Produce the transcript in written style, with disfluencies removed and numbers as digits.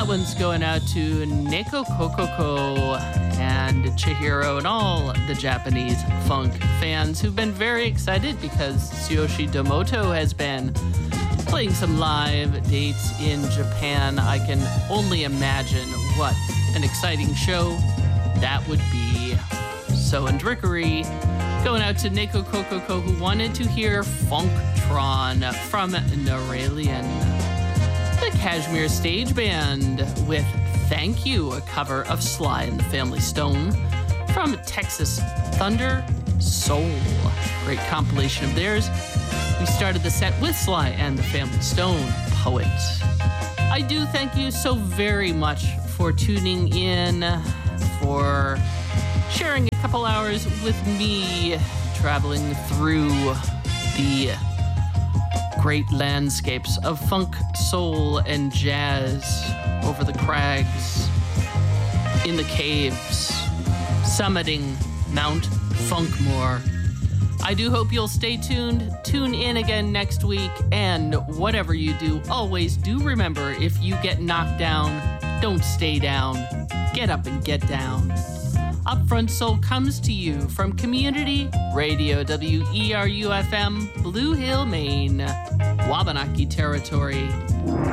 one's going out to Neko Kokoko and Chihiro and all the Japanese funk fans who've been very excited because Tsuyoshi Domoto has been playing some live dates in Japan. I can only imagine what an exciting show that would be. So, and Rickery going out to Neko Kokoko who wanted to hear Funktron from Noralian. The Kashmir Stage Band with Thank You, a cover of Sly and the Family Stone from Texas Thunder Soul. Great compilation of theirs. We started the set with Sly and the Family Stone, Poet. I do thank you so very much for tuning in, for sharing a couple hours with me, traveling through the great landscapes of funk, soul, and jazz over the crags, in the caves, summiting Mount Funkmore. I do hope you'll stay tuned. Tune in again next week, and whatever you do, always do remember, if you get knocked down, don't stay down. Get up and get down. Upfront Soul comes to you from Community Radio, WERU-FM, Blue Hill, Maine, Wabanaki Territory.